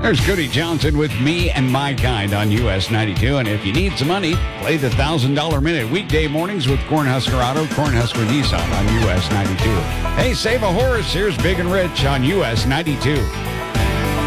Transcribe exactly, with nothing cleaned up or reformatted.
There's Cody Johnson with Me and My Kind on U S ninety-two. And if you need some money, play the one thousand dollar Minute weekday mornings with Cornhusker Auto, Cornhusker Nissan on U S ninety-two. Hey, save a horse. Here's Big and Rich on U S ninety-two.